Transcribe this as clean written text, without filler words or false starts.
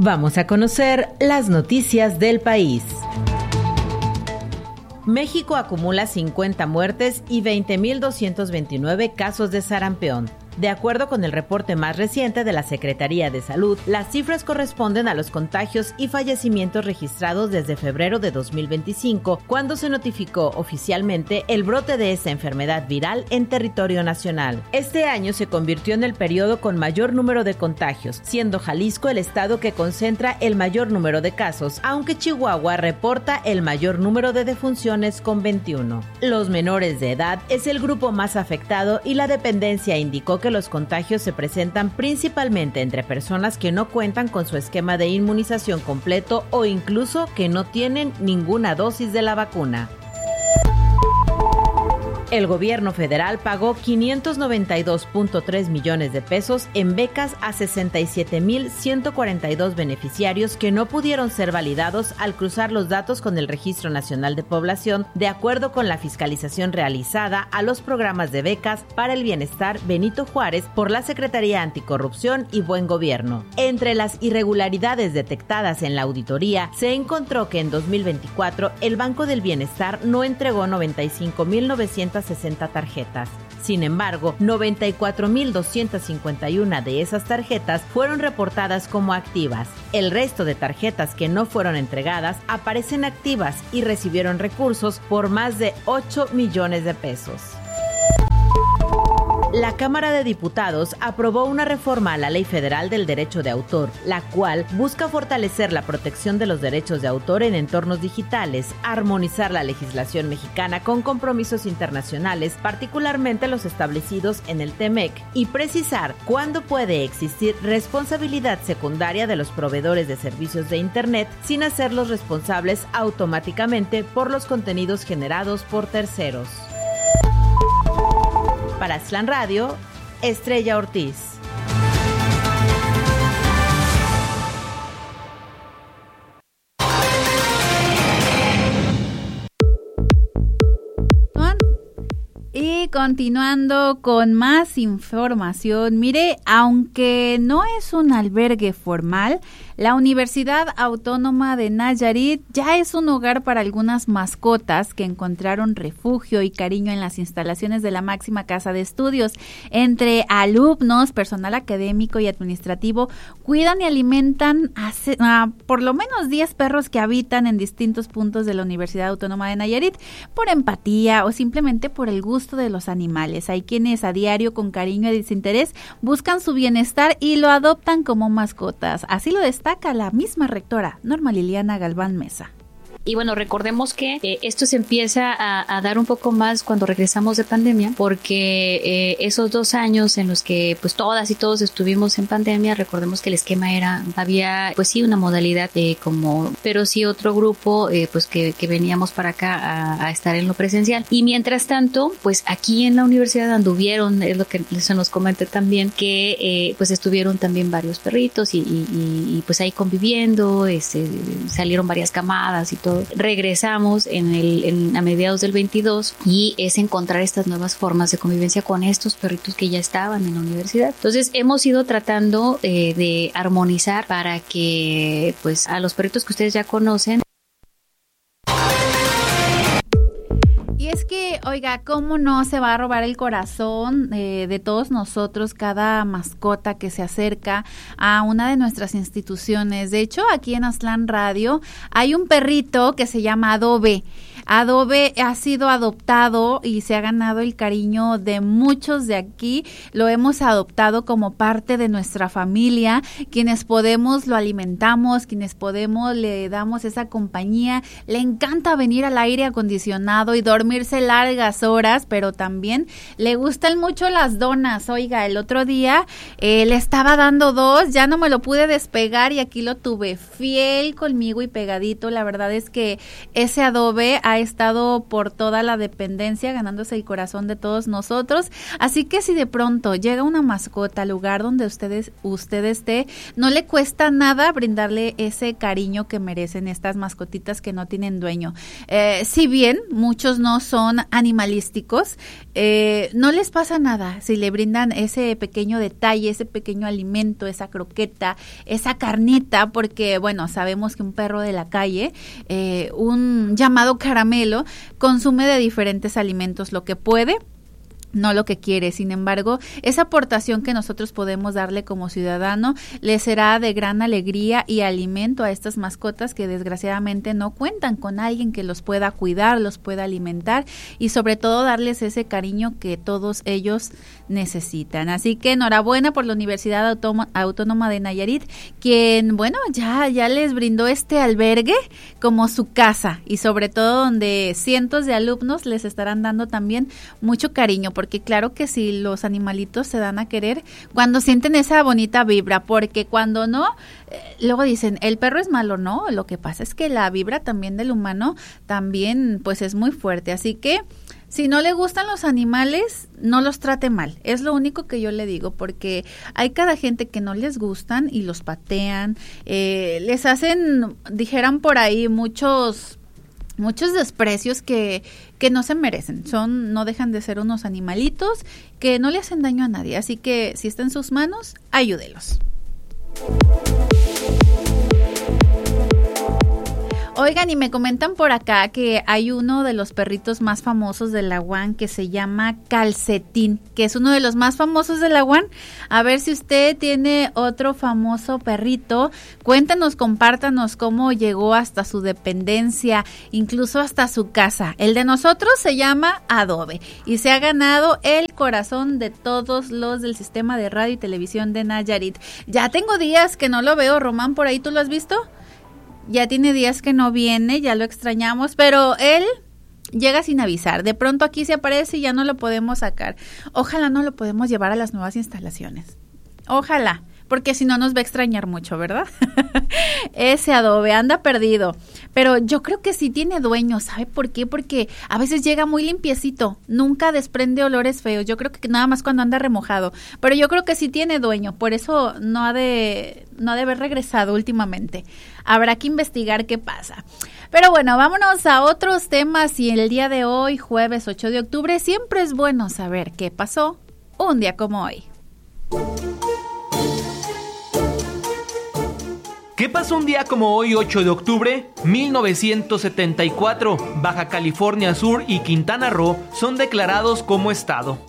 Vamos a conocer las noticias del país. México acumula 50 muertes y 20.229 casos de sarampión. De acuerdo con el reporte más reciente de la Secretaría de Salud, las cifras corresponden a los contagios y fallecimientos registrados desde febrero de 2025, cuando se notificó oficialmente el brote de esta enfermedad viral en territorio nacional. Este año se convirtió en el periodo con mayor número de contagios, siendo Jalisco el estado que concentra el mayor número de casos, aunque Chihuahua reporta el mayor número de defunciones con 21. Los menores de edad es el grupo más afectado y la dependencia indicó que los contagios se presentan principalmente entre personas que no cuentan con su esquema de inmunización completo o incluso que no tienen ninguna dosis de la vacuna. El gobierno federal pagó 592.3 millones de pesos en becas a 67.142 beneficiarios que no pudieron ser validados al cruzar los datos con el Registro Nacional de Población, de acuerdo con la fiscalización realizada a los programas de becas para el bienestar Benito Juárez por la Secretaría Anticorrupción y Buen Gobierno. Entre las irregularidades detectadas en la auditoría, se encontró que en 2024 el Banco del Bienestar no entregó 95.960 tarjetas. Sin embargo, 94.251 de esas tarjetas fueron reportadas como activas. El resto de tarjetas que no fueron entregadas aparecen activas y recibieron recursos por más de 8 millones de pesos. La Cámara de Diputados aprobó una reforma a la Ley Federal del Derecho de Autor, la cual busca fortalecer la protección de los derechos de autor en entornos digitales, armonizar la legislación mexicana con compromisos internacionales, particularmente los establecidos en el TEMEC, y precisar cuándo puede existir responsabilidad secundaria de los proveedores de servicios de Internet sin hacerlos responsables automáticamente por los contenidos generados por terceros. Para Aztlán Radio, Estrella Ortiz. Y continuando con más información, mire, aunque no es un albergue formal, la Universidad Autónoma de Nayarit ya es un hogar para algunas mascotas que encontraron refugio y cariño en las instalaciones de la máxima casa de estudios. Entre alumnos, personal académico y administrativo, cuidan y alimentan a por lo menos 10 perros que habitan en distintos puntos de la Universidad Autónoma de Nayarit, por empatía o simplemente por el gusto de los animales. Hay quienes a diario, con cariño y desinterés, buscan su bienestar y lo adoptan como mascotas. Así lo destaca la misma rectora, Norma Liliana Galván Mesa. Y bueno, recordemos que esto se empieza a dar un poco más cuando regresamos de pandemia, porque esos 2 años en los que pues todas y todos estuvimos en pandemia, recordemos que el esquema había pues sí una modalidad pero sí otro grupo pues que veníamos para acá a estar en lo presencial. Y mientras tanto, pues aquí en la universidad anduvieron, es lo que se nos comenta también, que pues estuvieron también varios perritos y pues ahí conviviendo, salieron varias camadas y todo. Regresamos a mediados del 22 y es encontrar estas nuevas formas de convivencia con estos perritos que ya estaban en la universidad. Entonces hemos ido tratando de armonizar para que pues a los perritos que ustedes ya conocen. Y es que, oiga, ¿cómo no se va a robar el corazón de todos nosotros cada mascota que se acerca a una de nuestras instituciones? De hecho, aquí en Aztlán Radio hay un perrito que se llama Adobe. Adobe ha sido adoptado y se ha ganado el cariño de muchos de aquí. Lo hemos adoptado como parte de nuestra familia. Quienes podemos lo alimentamos, quienes podemos le damos esa compañía. Le encanta venir al aire acondicionado y dormirse largas horas, pero también le gustan mucho las donas. Oiga, el otro día le estaba dando 2, ya no me lo pude despegar y aquí lo tuve fiel conmigo y pegadito. La verdad es que ese Adobe ha ha estado por toda la dependencia, ganándose el corazón de todos nosotros. Así que si de pronto llega una mascota al lugar donde usted esté, no le cuesta nada brindarle ese cariño que merecen estas mascotitas que no tienen dueño. Si bien muchos no son animalísticos, no les pasa nada si le brindan ese pequeño detalle, ese pequeño alimento, esa croqueta, esa carnita, porque bueno, sabemos que un perro de la calle, un llamado caramelo, consume de diferentes alimentos lo que puede, no lo que quiere. Sin embargo, esa aportación que nosotros podemos darle como ciudadano le será de gran alegría y alimento a estas mascotas que desgraciadamente no cuentan con alguien que los pueda cuidar, los pueda alimentar y sobre todo darles ese cariño que todos ellos necesitan. Así que enhorabuena por la Universidad Autónoma de Nayarit, quien, bueno, ya les brindó este albergue como su casa y sobre todo donde cientos de alumnos les estarán dando también mucho cariño, porque claro que sí, los animalitos se dan a querer cuando sienten esa bonita vibra, porque cuando no, luego dicen, el perro es malo, no, lo que pasa es que la vibra también del humano también pues es muy fuerte, así que si no le gustan los animales, no los trate mal, es lo único que yo le digo, porque hay cada gente que no les gustan y los patean, les hacen, dijeran por ahí, muchos desprecios que no se merecen, no dejan de ser unos animalitos que no le hacen daño a nadie, así que si está en sus manos, ayúdelos. Oigan, y me comentan por acá que hay uno de los perritos más famosos de la UAN que se llama Calcetín, que es uno de los más famosos de la UAN. A ver si usted tiene otro famoso perrito, cuéntanos, compártanos cómo llegó hasta su dependencia, incluso hasta su casa. El de nosotros se llama Adobe y se ha ganado el corazón de todos los del sistema de radio y televisión de Nayarit. Ya tengo días que no lo veo, Román, ¿por ahí tú lo has visto? Ya tiene días que no viene, ya lo extrañamos, pero él llega sin avisar. De pronto aquí se aparece y ya no lo podemos sacar. Ojalá no lo podemos llevar a las nuevas instalaciones. Ojalá, porque si no nos va a extrañar mucho, ¿verdad? Ese Adobe anda perdido. Pero yo creo que sí tiene dueño, ¿sabe por qué? Porque a veces llega muy limpiecito, nunca desprende olores feos. Yo creo que nada más cuando anda remojado. Pero yo creo que sí tiene dueño, por eso no ha de haber regresado últimamente. Habrá que investigar qué pasa. Pero bueno, vámonos a otros temas y el día de hoy, jueves 8 de octubre, siempre es bueno saber qué pasó un día como hoy. ¿Qué pasó un día como hoy, 8 de octubre? 1974, Baja California Sur y Quintana Roo son declarados como estado.